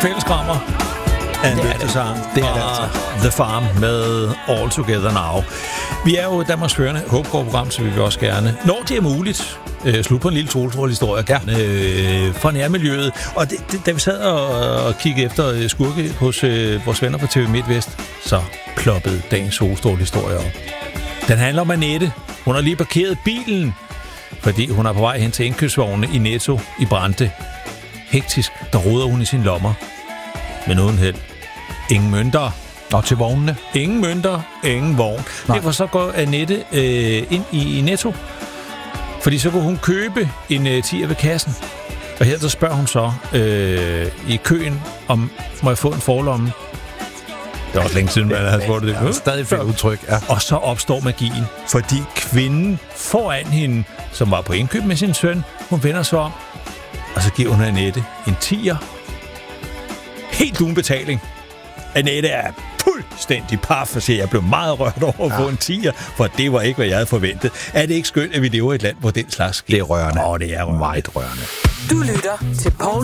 fællesskrammer. Det er det altså. The Farm med All Together Now. Vi er jo Danmarks førende håbegård-program, så vi vil også gerne, når det er muligt, slut på en lille solstrålehistorie fra nærmiljøet. Og da vi sad og kiggede efter skurke hos vores venner på TV MidtVest, så ploppede dagens solstrålehistorie op. Den handler om Annette. Hun har lige parkeret bilen, fordi hun er på vej hen til indkøbsvogne i Netto i Brande. Hektisk, der roder hun i sine lommer. Men uden held. Ingen mønter. Og til vognene? Ingen mønter, ingen vogn. Nej. Derfor så går Annette ind i Netto, fordi så kunne hun købe en 10'er ved kassen. Og her så spørger hun så i køen, om må jeg få en forlomme. Det er også længe siden, man har fået det. Ja, stadig fedt udtryk, ja. Og så opstår magien, fordi kvinden foran hende, som var på indkøb med sin søn, hun vender sig om, og så giver hun Annette en 10'er. Helt uden betaling. Annette er fuldstændig paf, og siger, jeg blev meget rørt over at få en 10'er, for det var ikke, hvad jeg havde forventet. Er det ikke skønt, at vi lever i et land, hvor den slags sker? Det er rørende. Det er rørende. Meget rørende. Du lytter til Poul